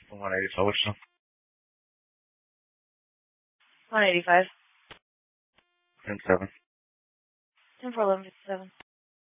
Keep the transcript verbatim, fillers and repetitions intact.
one eighty-five, what's up? one eighty-five. ten seven. ten four eleven fifty-seven.